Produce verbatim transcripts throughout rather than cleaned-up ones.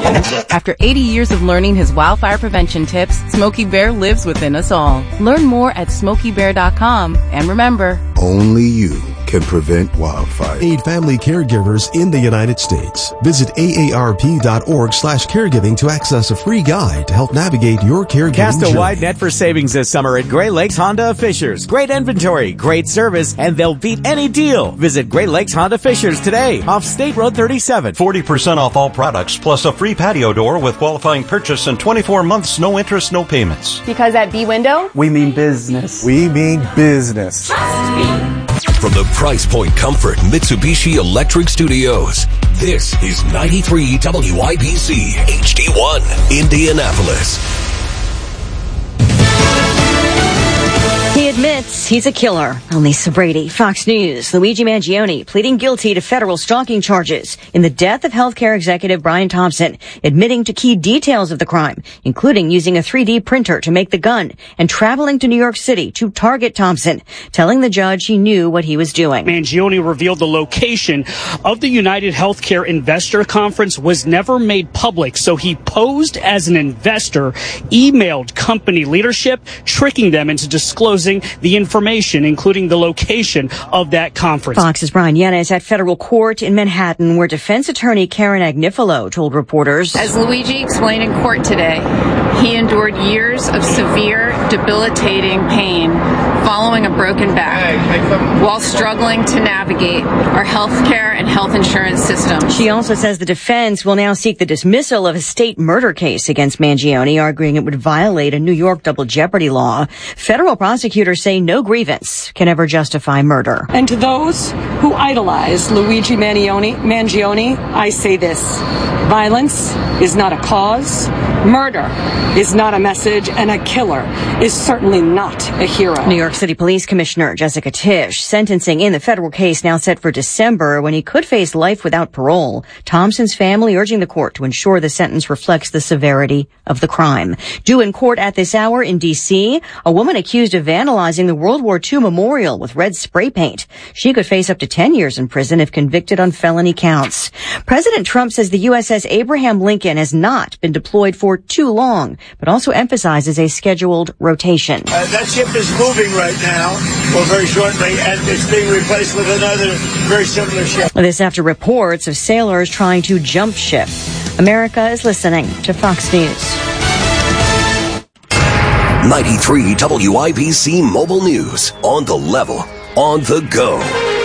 After eighty years of learning his wildfire prevention tips, Smokey Bear lives within us all. Learn more at smokey bear dot com. And remember, only you can prevent wildfire. Aid family caregivers in the United States. Visit A A R P dot org slash caregiving to access a free guide to help navigate your caregiving Cast a journey. wide net for savings this summer at Great Lakes Honda of Fishers. Great inventory, great service, and they'll beat any deal. Visit Great Lakes Honda Fishers today off State Road thirty-seven. forty percent off all products plus a free patio door with qualifying purchase and twenty-four months, no interest, no payments. Because at B-Window, we mean business. We mean business. Trust me. From the Price Point Comfort Mitsubishi Electric Studios, this is ninety-three W I B C H D one, Indianapolis. He admits he's a killer. I'm Lisa Brady, Fox News. Luigi Mangione pleading guilty to federal stalking charges in the death of healthcare executive Brian Thompson, admitting to key details of the crime, including using a three D printer to make the gun and traveling to New York City to target Thompson, telling the judge he knew what he was doing. Mangione revealed the location of the United Healthcare Investor Conference was never made public, so he posed as an investor, emailed company leadership, tricking them into disclosing the information, including the location of that conference. Fox's Brian Yanes at federal court in Manhattan, where defense attorney Karen Agnifilo told reporters. As Luigi explained in court today, he endured years of severe, debilitating pain following a broken back while struggling to navigate our health care and health insurance systems. She also says the defense will now seek the dismissal of a state murder case against Mangione, arguing it would violate a New York double jeopardy law. Federal prosecutors say no grievance can ever justify murder. And to those who idolize Luigi Mangione, Mangione, I say this. Violence is not a cause. Murder is not a message, and a killer is certainly not a hero. New York City Police Commissioner Jessica Tisch, sentencing in the federal case now set for December when he could face life without parole. Thompson's family urging the court to ensure the sentence reflects the severity of the crime. Due in court at this hour in D C, a woman accused of vandalizing the World War Two memorial with red spray paint. She could face up to ten years in prison if convicted on felony counts. President Trump says the U S S Abraham Lincoln has not been deployed for too long, but also emphasizes a scheduled rotation. Uh, that ship is moving right now, or very shortly, and it's being replaced with another very similar ship. This after reports of sailors trying to jump ship. America is listening to Fox News. ninety-three W I B C Mobile News. On the level, on the go.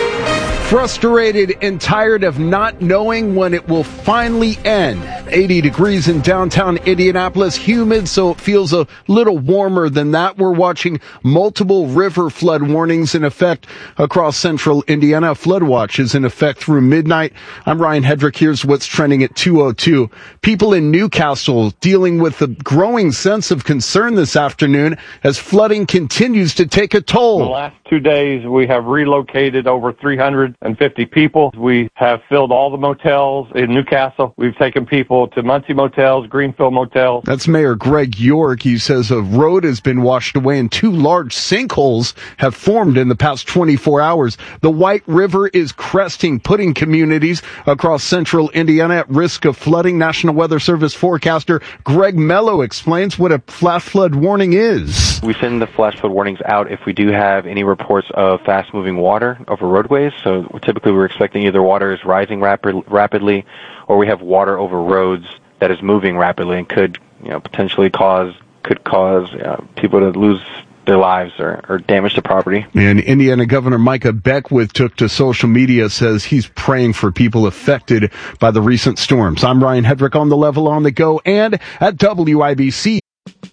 Frustrated and tired of not knowing when it will finally end. eighty degrees in downtown Indianapolis, humid, so it feels a little warmer than that. We're watching multiple river flood warnings in effect across central Indiana. Flood watch is in effect through midnight. I'm Ryan Hedrick. Here's what's trending at two oh two. People in Newcastle dealing with a growing sense of concern this afternoon as flooding continues to take a toll. The last two days, we have relocated over three hundred fifty people. We have filled all the motels in Newcastle. We've taken people to Muncie motels, Greenfield motels. That's Mayor Greg York. He says a road has been washed away and two large sinkholes have formed in the past twenty-four hours. The White River is cresting, putting communities across central Indiana at risk of flooding. National Weather Service forecaster Greg Mello explains what a flash flood warning is. We send the flash flood warnings out if we do have any reports of fast-moving water over roadways. So typically we're expecting either water is rising rapid, rapidly or we have water over roads that is moving rapidly and could, you know, potentially cause, could cause uh, people to lose their lives or, or damage to property. And Indiana Governor Micah Beckwith took to social media, says he's praying for people affected by the recent storms. I'm Ryan Hedrick on the level, on the go, and at W I B C.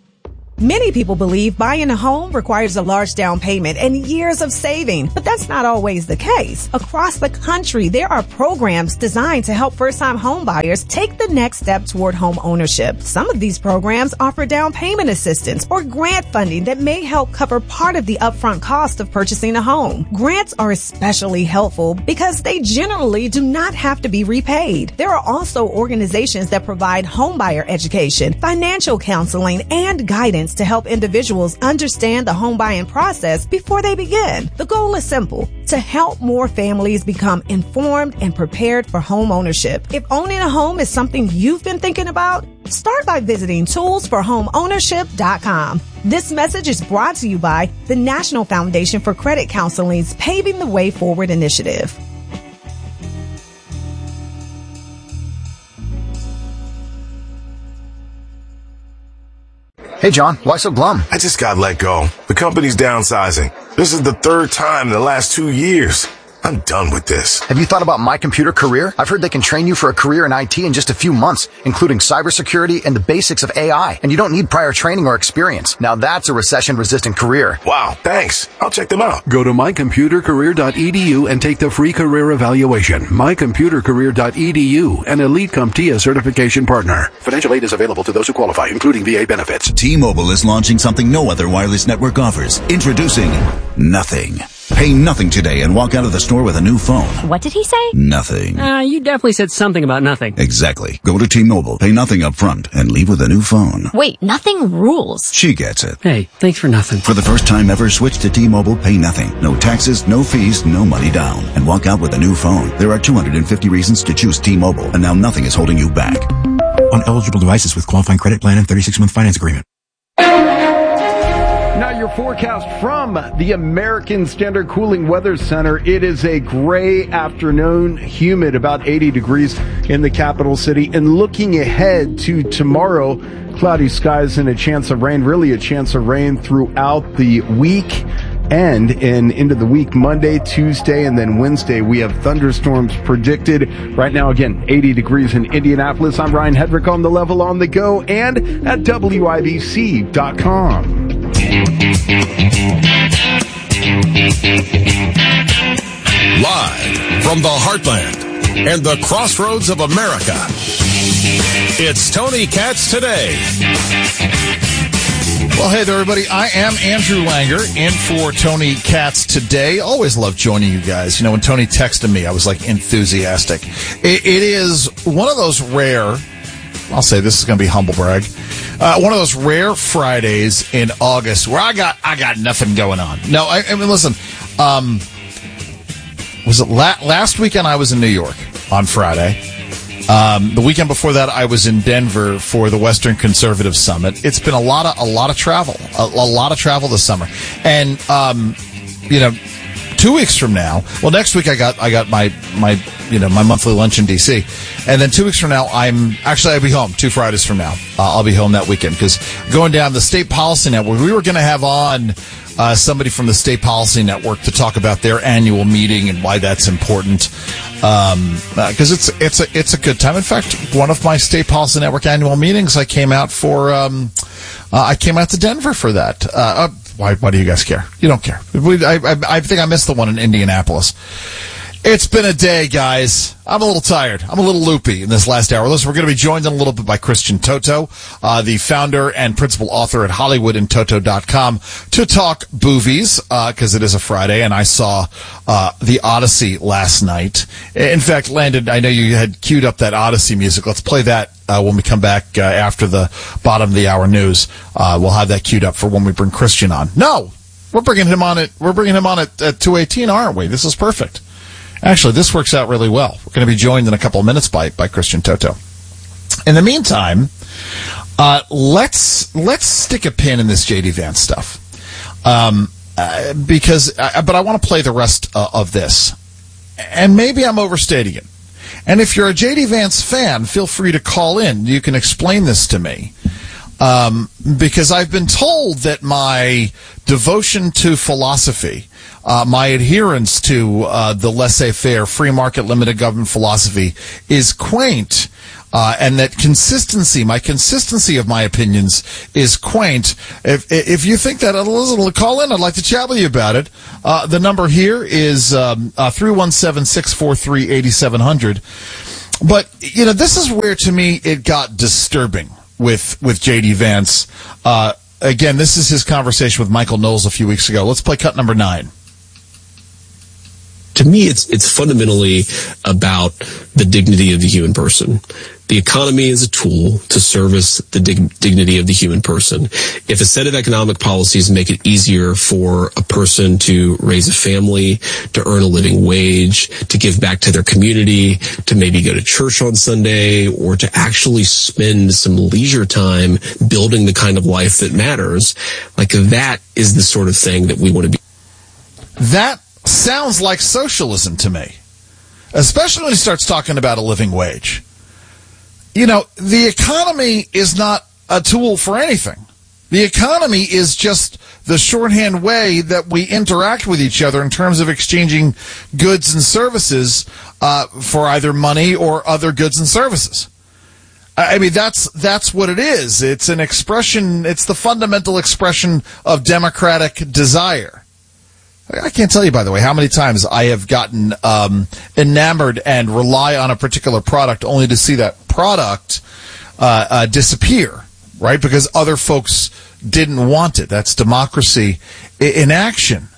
Many people believe buying a home requires a large down payment and years of saving, but that's not always the case. Across the country, there are programs designed to help first-time home buyers take the next step toward home ownership. Some of these programs offer down payment assistance or grant funding that may help cover part of the upfront cost of purchasing a home. Grants are especially helpful because they generally do not have to be repaid. There are also organizations that provide homebuyer education, financial counseling, and guidance guidance to help individuals understand the home buying process before they begin. The goal is simple: to help more families become informed and prepared for home ownership. If owning a home is something you've been thinking about, start by visiting tools for home ownership dot com. This message is brought to you by the National Foundation for Credit Counseling's Paving the Way Forward initiative. Hey, John, why so glum? I just got let go. The company's downsizing. This is the third time in the last two years. I'm done with this. Have you thought about My Computer Career? I've heard they can train you for a career in I T in just a few months, including cybersecurity and the basics of A I. And you don't need prior training or experience. Now that's a recession-resistant career. Wow, thanks. I'll check them out. Go to my computer career dot e d u and take the free career evaluation. my computer career dot e d u, an Elite CompTIA certification partner. Financial aid is available to those who qualify, including V A benefits. T-Mobile is launching something no other wireless network offers. Introducing Nothing. Pay nothing today and walk out of the store with a new phone. What did he say? Nothing. Uh, you definitely said something about nothing. Exactly. Go to T-Mobile, pay nothing up front, and leave with a new phone. Wait, nothing rules. She gets it. Hey, thanks for nothing. For the first time ever, switch to T-Mobile, pay nothing. No taxes, no fees, no money down. And walk out with a new phone. There are two hundred fifty reasons to choose T-Mobile, and now nothing is holding you back. On eligible devices with qualifying credit plan and thirty-six month finance agreement. Now your forecast from the American Standard Cooling Weather Center. It is a gray afternoon, humid, about eighty degrees in the capital city. And looking ahead to tomorrow, cloudy skies and a chance of rain, really a chance of rain throughout the week and and into the week. Monday, Tuesday, and then Wednesday, we have thunderstorms predicted. Right now, again, eighty degrees in Indianapolis. I'm Ryan Hedrick on The Level on the Go and at W I B C dot com. Live from the heartland and the crossroads of America, it's Tony Katz Today. Well, hey there, everybody. I am Andrew Langer, in for Tony Katz Today. Always love joining you guys. You know, when Tony texted me, I was, like, enthusiastic. It, it is one of those rare, I'll say this is going to be humble brag, uh, one of those rare Fridays in August where I got I got nothing going on. No, I, I mean, listen, um, was it la- last weekend I was in New York on Friday. Um, the weekend before that, I was in Denver for the Western Conservative Summit. It's been a lot of a lot of travel, a, a lot of travel this summer, and um, you know, two weeks from now, well, next week I got I got my my you know my monthly lunch in D C, and then two weeks from now, I'm actually I'll be home. Two Fridays from now, uh, I'll be home that weekend because going down the State Policy Network, we were going to have on. Uh, somebody from the State Policy Network to talk about their annual meeting and why that's important. Um, uh, cause it's, it's a, it's a good time. In fact, one of my State Policy Network annual meetings, I came out for, um, uh, I came out to Denver for that. Uh, uh why, why do you guys care? You don't care. We, I, I, I think I missed the one in Indianapolis. It's been a day, guys. I'm a little tired. I'm a little loopy in this last hour. Listen, we're going to be joined in a little bit by Christian Toto, uh, the founder and principal author at Hollywood and Toto dot com, to talk boovies, because uh, it is a Friday, and I saw uh, The Odyssey last night. In fact, Landon, I know you had queued up that Odyssey music. Let's play that uh, when we come back uh, after the bottom of the hour news. Uh, we'll have that queued up for when we bring Christian on. No, we're bringing him on at we're bringing him on at, at two eighteen, aren't we? This is perfect. Actually, this works out really well. We're going to be joined in a couple of minutes by, by Christian Toto. In the meantime, uh, let's let's stick a pin in this J D Vance stuff, um, uh, because. Uh, but I want to play the rest uh, of this, and maybe I'm overstating it. And if you're a J D Vance fan, feel free to call in. You can explain this to me. Um, because I've been told that my devotion to philosophy, uh, my adherence to uh, the laissez-faire, free market, limited government philosophy is quaint, uh, and that consistency, my consistency of my opinions is quaint. If if you think that, listen, call in. I'd like to chat with you about it. Uh, the number here is um, uh, three one seven, six four three, eight seven zero zero. But, you know, this is where, to me, it got disturbing. With with J D Vance. Uh, again, this is his conversation with Michael Knowles a few weeks ago. Let's play cut number nine. To me, it's it's fundamentally about the dignity of the human person. The economy is a tool to service the dig- dignity of the human person. If a set of economic policies make it easier for a person to raise a family, to earn a living wage, to give back to their community, to maybe go to church on Sunday, or to actually spend some leisure time building the kind of life that matters, like that is the sort of thing that we want to be. That sounds like socialism to me, especially when he starts talking about a living wage. You know, the economy is not a tool for anything. The economy is just the shorthand way that we interact with each other in terms of exchanging goods and services uh, for either money or other goods and services. I mean, that's that's what it is. It's an expression, it's the fundamental expression of democratic desire. I can't tell you, by the way, how many times I have gotten um, enamored and rely on a particular product only to see that product uh, uh, disappear, right? Because other folks didn't want it. That's democracy in action.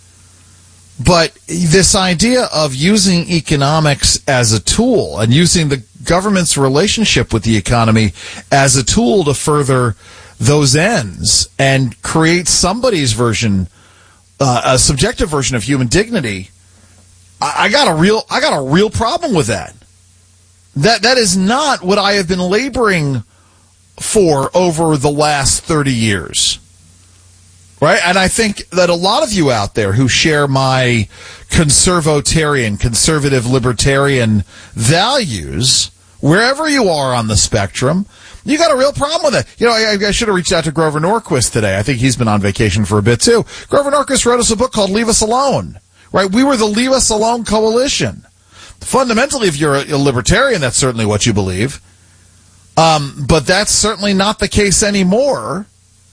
But this idea of using economics as a tool and using the government's relationship with the economy as a tool to further those ends and create somebody's version Uh, a subjective version of human dignity, I, I got a real, I got a real problem with that. That that is not what I have been laboring for over the last thirty years, right? And I think that a lot of you out there who share my conservotarian, conservative, libertarian values, wherever you are on the spectrum, you got a real problem with it. You know, I, I should have reached out to Grover Norquist today. I think he's been on vacation for a bit, too. Grover Norquist wrote us a book called Leave Us Alone, right? We were the Leave Us Alone coalition. Fundamentally, if you're a, a libertarian, that's certainly what you believe. Um, but that's certainly not the case anymore.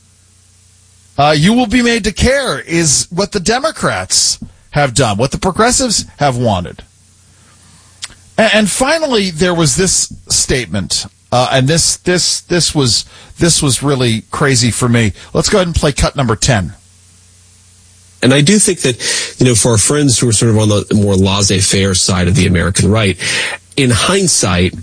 Uh, you will be made to care is what the Democrats have done, what the progressives have wanted. And, and finally, there was this statement. Uh, and this this this was this was really crazy for me. Let's go ahead and play cut number ten. And I do think that, you know, for our friends who are sort of on the more laissez-faire side of the American right, in hindsight,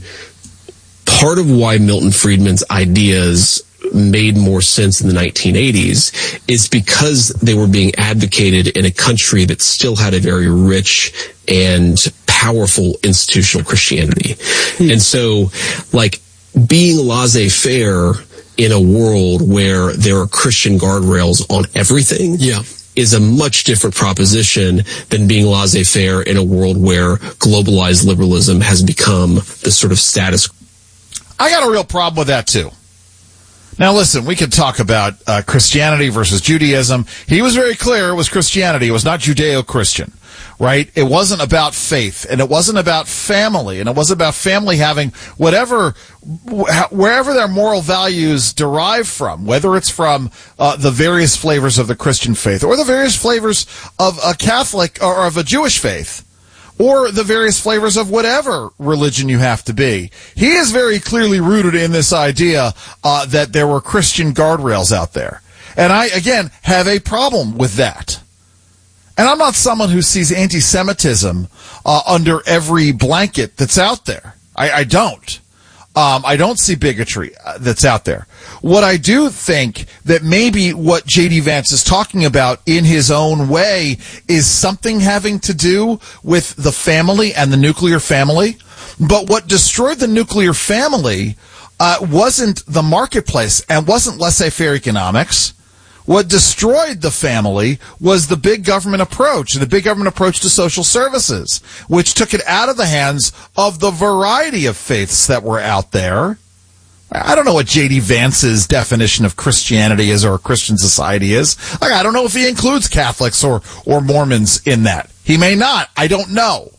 part of why Milton Friedman's ideas made more sense in the nineteen eighties is because they were being advocated in a country that still had a very rich and powerful institutional Christianity. Hmm. And so, like, being laissez-faire in a world where there are Christian guardrails on everything yeah. is a much different proposition than being laissez-faire in a world where globalized liberalism has become the sort of status. I got a real problem with that, too. Now, listen, we could talk about uh, Christianity versus Judaism. He was very clear it was Christianity. It was not Judeo-Christian. Right? It wasn't about faith, and it wasn't about family, and it wasn't about family having whatever, wherever their moral values derive from, whether it's from uh, the various flavors of the Christian faith, or the various flavors of a Catholic or of a Jewish faith, or the various flavors of whatever religion you have to be. He is very clearly rooted in this idea uh, that there were Christian guardrails out there. And I, again, have a problem with that. And I'm not someone who sees anti-Semitism uh, under every blanket that's out there. I, I don't. Um, I don't see bigotry uh, that's out there. What I do think that maybe what J D Vance is talking about in his own way is something having to do with the family and the nuclear family. But what destroyed the nuclear family uh, wasn't the marketplace and wasn't laissez-faire economics. What destroyed the family was the big government approach, the big government approach to social services, which took it out of the hands of the variety of faiths that were out there. I don't know what J D Vance's definition of Christianity is or a Christian society is. Like, I don't know if he includes Catholics or, or Mormons in that. He may not. I don't know.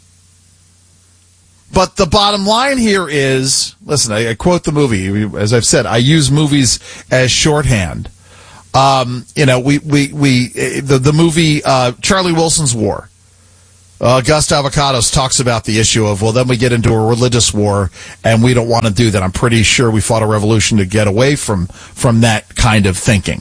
But the bottom line here is, listen, I, I quote the movie. As I've said, I use movies as shorthand. Um, you know, we, we, we, the, the movie, uh, Charlie Wilson's War. Uh, Gus Avocados talks about the issue of, well, then we get into a religious war and we don't want to do that. I'm pretty sure we fought a revolution to get away from, from that kind of thinking.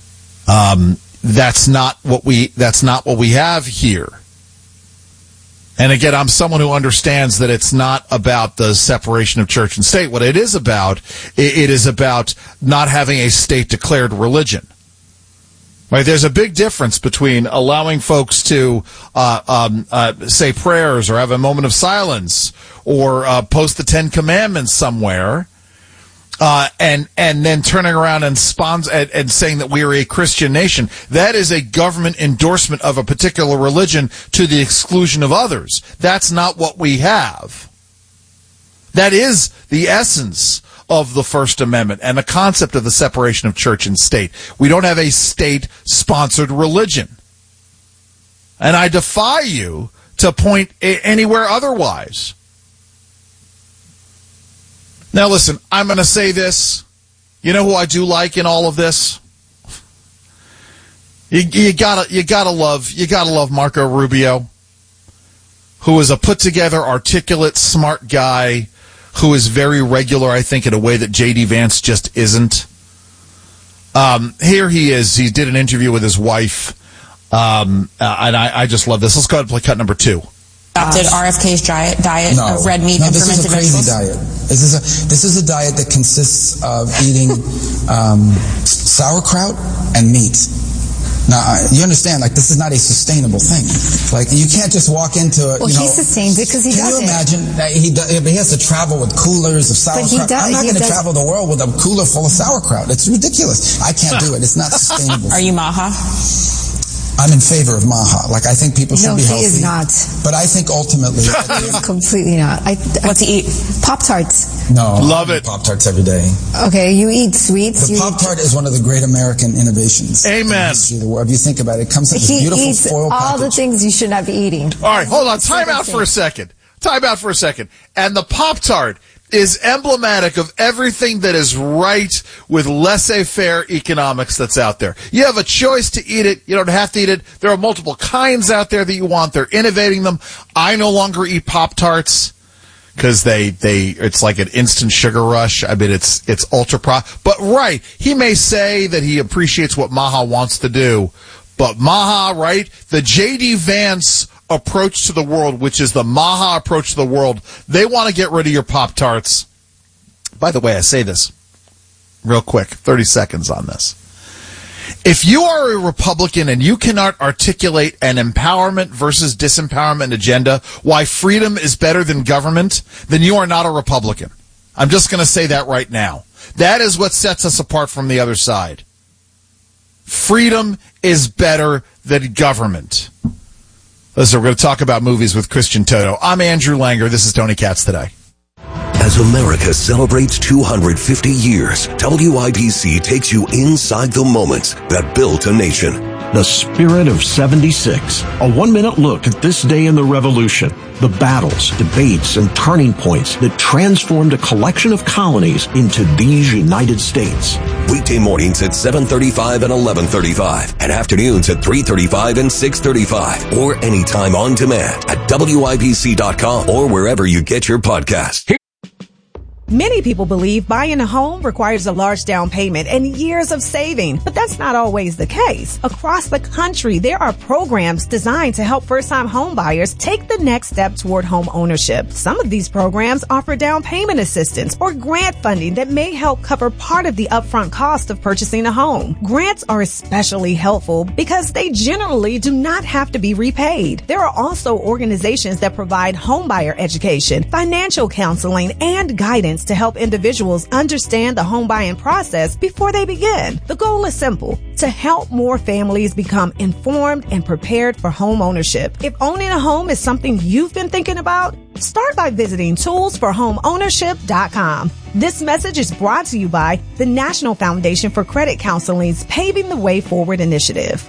Um, that's not what we, that's not what we have here. And again, I'm someone who understands that it's not about the separation of church and state. What it is about, it is about not having a state-declared religion. Right? There's a big difference between allowing folks to uh, um, uh, say prayers or have a moment of silence or uh, post the Ten Commandments somewhere, uh, and and then turning around and, spons- and, and saying that we are a Christian nation. That is a government endorsement of a particular religion to the exclusion of others. That's not what we have. That is the essence of the First Amendment and the concept of the separation of church and state. We don't have a state-sponsored religion. And I defy you to point a- anywhere otherwise. Now listen, I'm going to say this. You know who I do like in all of this? You, you gotta, you gotta love, you gotta love Marco Rubio, who is a put-together, articulate, smart guy who is very regular, I think, in a way that J D. Vance just isn't. Um, here he is. He did an interview with his wife, um, uh, and I, I just love this. Let's go ahead and play cut number two. Adopted R F K's diet, diet no, of red meat no, and this is fermented a crazy vegetables? diet. This is a this is a diet that consists of eating um, sauerkraut and meat. Now, you understand, like, this is not a sustainable thing. Like, you can't just walk into it, well, you know. Well, he sustains it because he can does it. Can you imagine that he, does, he has to travel with coolers of sauerkraut? But he does, I'm not he going to does. travel the world with a cooler full of sauerkraut. It's ridiculous. I can't do it. It's not sustainable. Are you Maha? I'm in favor of Maha. Like, I think people should no, be healthy. No, he is not. But I think ultimately... Completely not. I, what to eat? Pop-Tarts. No. Love it. Pop-Tarts every day. Okay, you eat sweets. The Pop-Tart is one of the great American innovations. Amen. In the world. If you think about it, it comes in this he beautiful eats foil all package. the things you should not be eating. All right, hold on. Time out for a second. Time out for a second. And the Pop-Tart is emblematic of everything that is right with laissez-faire economics that's out there. You have a choice to eat it. You don't have to eat it. There are multiple kinds out there that you want. They're innovating them. I no longer eat Pop-Tarts because they, they, it's like an instant sugar rush. I mean, it's, it's ultra pro. But right, he may say that he appreciates what Maha wants to do, but Maha, right, the J D. Vance approach to the world, which is the Maha approach to the world, they want to get rid of your Pop-Tarts. By the way, I say this real quick, thirty seconds on this. If you are a Republican and you cannot articulate an empowerment versus disempowerment agenda, why freedom is better than government, then you are not a Republican. I'm just going to say that right now. That is what sets us apart from the other side. Freedom is better than government. Listen, we're going to talk about movies with Christian Toto. I'm Andrew Langer. This is Tony Katz Today. As America celebrates two hundred fifty years, W I B C takes you inside the moments that built a nation. The Spirit of seventy-six. A one-minute look at this day in the Revolution. The battles, debates, and turning points that transformed a collection of colonies into these United States. Weekday mornings at seven thirty-five and eleven thirty-five, and afternoons at three thirty-five and six thirty-five, or anytime on demand at W I B C dot com or wherever you get your podcasts. Many people believe buying a home requires a large down payment and years of saving, but that's not always the case. Across the country, there are programs designed to help first-time home buyers take the next step toward home ownership. Some of these programs offer down payment assistance or grant funding that may help cover part of the upfront cost of purchasing a home. Grants are especially helpful because they generally do not have to be repaid. There are also organizations that provide homebuyer education, financial counseling, and guidance to help individuals understand the home buying process before they begin. The goal is simple: to help more families become informed and prepared for home ownership. If owning a home is something you've been thinking about, start by visiting tools for home ownership dot com. This message is brought to you by the National Foundation for Credit Counseling's Paving the Way Forward initiative.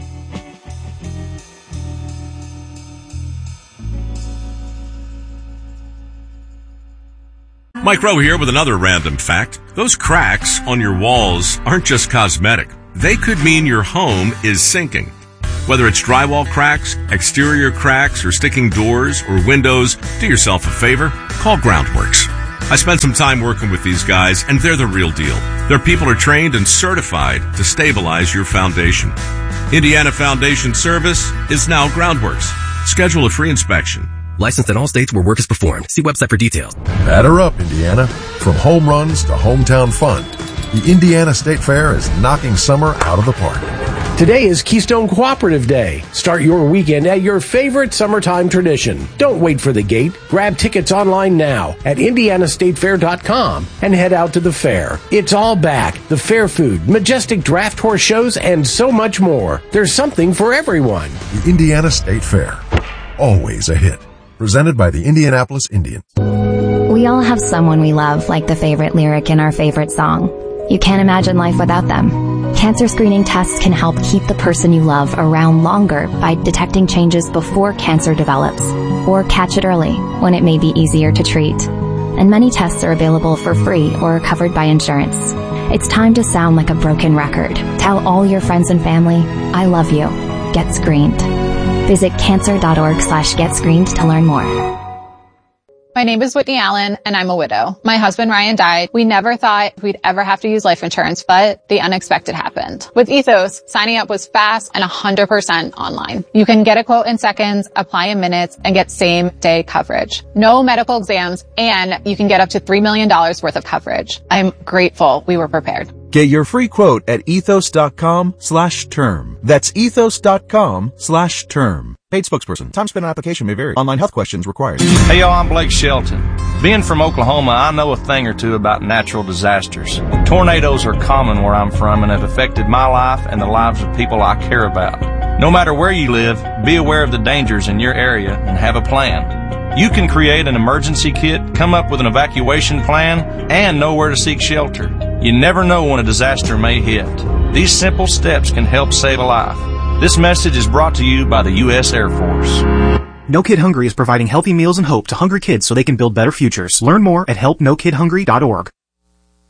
Mike Rowe here with another random fact. Those cracks on your walls aren't just cosmetic. They could mean your home is sinking. Whether it's drywall cracks, exterior cracks, or sticking doors or windows, do yourself a favor, call Groundworks. I spent some time working with these guys, and they're the real deal. Their people are trained and certified to stabilize your foundation. Indiana Foundation Service is now Groundworks. Schedule a free inspection Licensed in all states where work is performed. See website for details. Batter up, Indiana. From home runs to hometown fun, the Indiana State Fair is knocking summer out of the park. Today is Keystone Cooperative Day. Start your weekend at your favorite summertime tradition. Don't wait for the gate. Grab tickets online now at indiana state fair dot com and head out to the fair. It's all back. The fair food, majestic draft horse shows, and so much more. There's something for everyone. The Indiana State Fair. Always a hit. Presented by the Indianapolis Indians. We all have someone we love, like the favorite lyric in our favorite song. You can't imagine life without them. Cancer screening tests can help keep the person you love around longer by detecting changes before cancer develops, or catch it early when it may be easier to treat. And many tests are available for free or covered by insurance. It's time to sound like a broken record. Tell all your friends and family, I love you. Get screened. Visit cancer.org slash get screened to learn more. My name is Whitney Allen, and I'm a widow. My husband Ryan died. We never thought we'd ever have to use life insurance, but the unexpected happened. With Ethos, signing up was fast and one hundred percent online. You can get a quote in seconds, apply in minutes, and get same-day coverage. No medical exams, and you can get up to three million dollars worth of coverage. I'm grateful we were prepared. Get your free quote at ethos.com slash term. That's ethos.com slash term. Paid spokesperson. Time spent on application may vary. Online health questions required. Hey, y'all, I'm Blake Shelton. Being from Oklahoma, I know a thing or two about natural disasters. Tornadoes are common where I'm from and have affected my life and the lives of people I care about. No matter where you live, be aware of the dangers in your area and have a plan. You can create an emergency kit, come up with an evacuation plan, and know where to seek shelter. You never know when a disaster may hit. These simple steps can help save a life. This message is brought to you by the U S Air Force. No Kid Hungry is providing healthy meals and hope to hungry kids so they can build better futures. Learn more at help no kid hungry dot org.